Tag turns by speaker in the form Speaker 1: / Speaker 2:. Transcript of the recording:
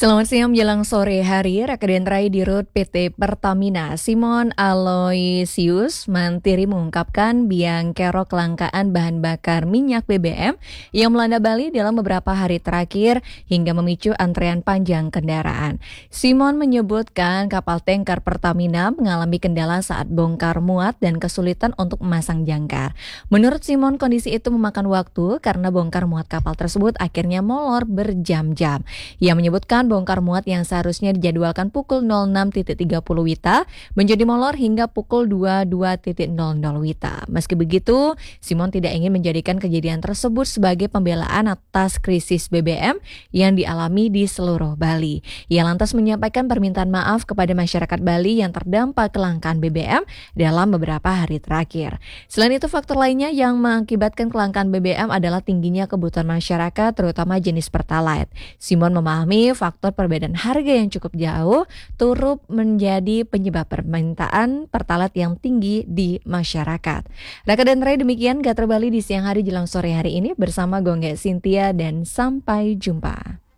Speaker 1: Selamat siang menjelang sore hari, Rakeden Rai di Rut PT Pertamina Simon Aloysius Mantiri mengungkapkan biang kerok kelangkaan bahan bakar minyak BBM yang melanda Bali dalam beberapa hari terakhir hingga memicu antrean panjang kendaraan. Simon menyebutkan kapal tanker Pertamina mengalami kendala saat bongkar muat dan kesulitan untuk memasang jangkar. Menurut Simon, kondisi itu memakan waktu karena bongkar muat kapal tersebut akhirnya molor berjam-jam. Ia menyebutkan bongkar muat yang seharusnya dijadwalkan pukul 06.30 WITA menjadi molor hingga pukul 22.00 WITA. Meski begitu, Simon tidak ingin menjadikan kejadian tersebut sebagai pembelaan atas krisis BBM yang dialami di seluruh Bali. Ia lantas menyampaikan permintaan maaf kepada masyarakat Bali yang terdampak kelangkaan BBM dalam beberapa hari terakhir. Selain itu, faktor lainnya yang mengakibatkan kelangkaan BBM adalah tingginya kebutuhan masyarakat, terutama jenis Pertalite. Simon memahami faktor perbedaan harga yang cukup jauh turut menjadi penyebab permintaan Pertalite yang tinggi di masyarakat. Raka dan Ray, demikian Gatra Bali di siang hari jelang sore hari ini bersama Gongga Cynthia dan sampai jumpa.